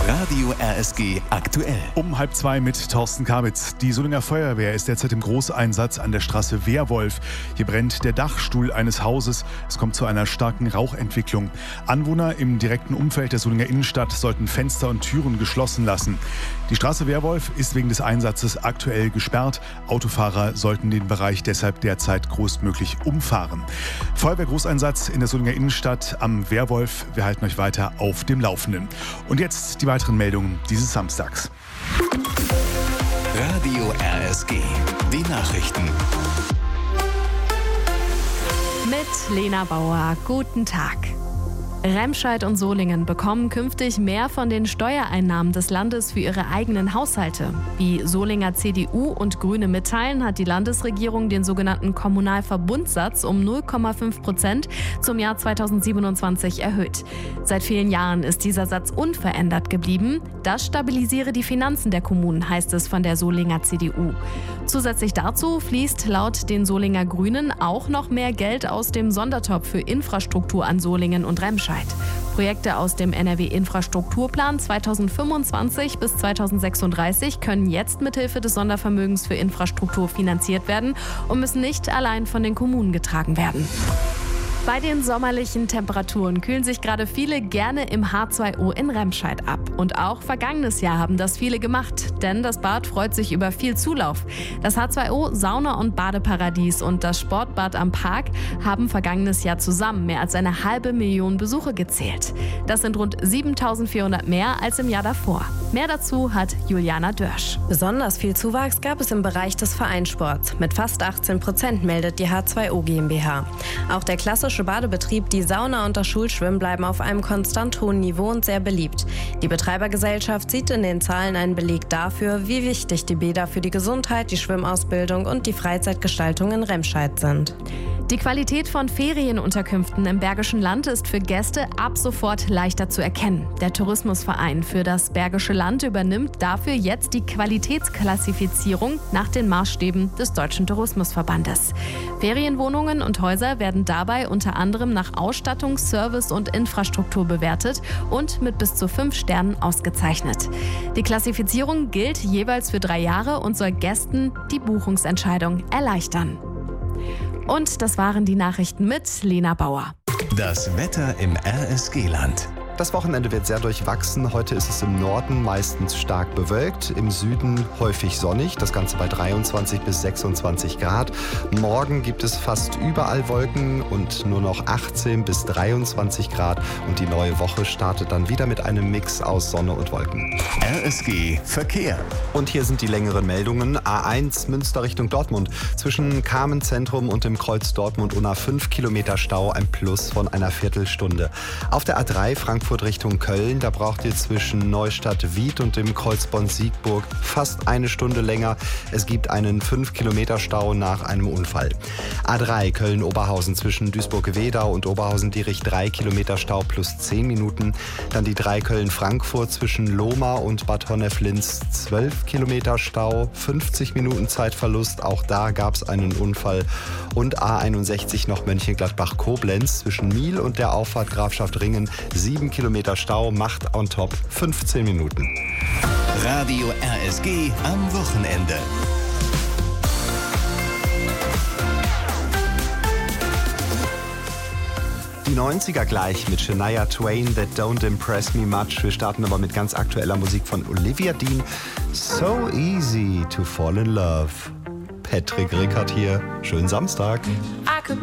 Radio RSG aktuell. Um 1:30 mit Thorsten Kabitz. Die Solinger Feuerwehr ist derzeit im Großeinsatz an der Straße Wehrwolf. Hier brennt der Dachstuhl eines Hauses. Es kommt zu einer starken Rauchentwicklung. Anwohner im direkten Umfeld der Solinger Innenstadt sollten Fenster und Türen geschlossen lassen. Die Straße Wehrwolf ist wegen des Einsatzes aktuell gesperrt. Autofahrer sollten den Bereich deshalb derzeit größtmöglich umfahren. Feuerwehr-Großeinsatz in der Solinger Innenstadt am Wehrwolf. Wir halten euch weiter auf dem Laufenden. Und jetzt die weiteren Meldungen dieses Samstags. Radio RSG, die Nachrichten. Mit Lena Bauer. Guten Tag. Remscheid und Solingen bekommen künftig mehr von den Steuereinnahmen des Landes für ihre eigenen Haushalte. Wie Solinger CDU und Grüne mitteilen, hat die Landesregierung den sogenannten Kommunalverbundsatz um 0,5% zum Jahr 2027 erhöht. Seit vielen Jahren ist dieser Satz unverändert geblieben. Das stabilisiere die Finanzen der Kommunen, heißt es von der Solinger CDU. Zusätzlich dazu fließt laut den Solinger Grünen auch noch mehr Geld aus dem Sondertopf für Infrastruktur an Solingen und Remscheid. Projekte aus dem NRW-Infrastrukturplan 2025 bis 2036 können jetzt mithilfe des Sondervermögens für Infrastruktur finanziert werden und müssen nicht allein von den Kommunen getragen werden. Bei den sommerlichen Temperaturen kühlen sich gerade viele gerne im H2O in Remscheid ab. Und auch vergangenes Jahr haben das viele gemacht, denn das Bad freut sich über viel Zulauf. Das H2O Sauna- und Badeparadies und das Sportbad am Park haben vergangenes Jahr zusammen mehr als 500.000 Besuche gezählt. Das sind rund 7.400 mehr als im Jahr davor. Mehr dazu hat Juliana Dörsch. Besonders viel Zuwachs gab es im Bereich des Vereinssports. Mit fast 18% meldet die H2O GmbH. Auch der klassische Badebetrieb, die Sauna und das Schulschwimmen bleiben auf einem konstant hohen Niveau und sehr beliebt. Die Betreibergesellschaft sieht in den Zahlen einen Beleg dafür, wie wichtig die Bäder für die Gesundheit, die Schwimmausbildung und die Freizeitgestaltung in Remscheid sind. Die Qualität von Ferienunterkünften im Bergischen Land ist für Gäste ab sofort leichter zu erkennen. Der Tourismusverein für das Bergische Land übernimmt dafür jetzt die Qualitätsklassifizierung nach den Maßstäben des Deutschen Tourismusverbandes. Ferienwohnungen und Häuser werden dabei unter anderem nach Ausstattung, Service und Infrastruktur bewertet und mit bis zu 5 Sternen ausgezeichnet. Die Klassifizierung gilt jeweils für 3 Jahre und soll Gästen die Buchungsentscheidung erleichtern. Und das waren die Nachrichten mit Lena Bauer. Das Wetter im RSG-Land. Das Wochenende wird sehr durchwachsen. Heute ist es im Norden meistens stark bewölkt, im Süden häufig sonnig, das Ganze bei 23 bis 26 Grad. Morgen gibt es fast überall Wolken und nur noch 18 bis 23 Grad. Und die neue Woche startet dann wieder mit einem Mix aus Sonne und Wolken. RSG Verkehr. Und hier sind die längeren Meldungen. A1 Münster Richtung Dortmund. Zwischen Carmen-Zentrum und dem Kreuz Dortmund-Unna 5 Kilometer Stau, ein Plus von einer Viertelstunde. Auf der A3 Frankfurt Richtung Köln, da braucht ihr zwischen Neustadt-Wied und dem Kreuzbond Siegburg fast eine Stunde länger. Es gibt einen 5 Kilometer Stau nach einem Unfall. A3 Köln-Oberhausen zwischen Duisburg-Wedau und Oberhausen-Dietrich 3 Kilometer Stau plus 10 Minuten. Dann die 3 Köln-Frankfurt zwischen Lohmar und Bad Honnef-Linz 12 Kilometer Stau, 50 Minuten Zeitverlust. Auch da gab es einen Unfall. Und A61 noch Mönchengladbach-Koblenz zwischen Miel und der Auffahrt Grafschaft Ringen 7 Kilometer Stau, macht on top 15 Minuten. Radio RSG am Wochenende. Die 90er gleich mit Shania Twain, That Don't Impress Me Much. Wir starten aber mit ganz aktueller Musik von Olivia Dean. So easy to fall in love. Patrick Rickert hier. Schönen Samstag.